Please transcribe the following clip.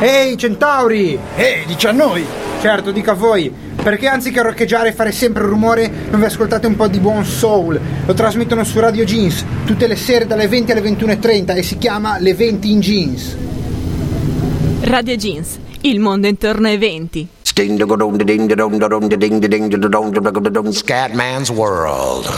Ehi centauri! Dici a noi! Certo, dica a voi, perché anziché roccheggiare e fare sempre rumore non vi ascoltate un po' di buon soul? Lo trasmettono su Radio Jeans tutte le sere dalle 20 alle 21:30 e si chiama Le 20 in Jeans. Radio Jeans, il mondo intorno ai 20. Scatman's World.